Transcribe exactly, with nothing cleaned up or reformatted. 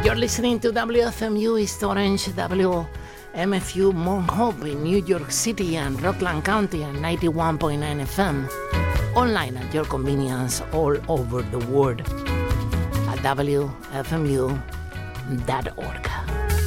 You're listening to W F M U East Orange, W M F U Mount Hope in New York City and Rockland County and ninety-one point nine F M. Online at your convenience all over the world at W F M U dot org.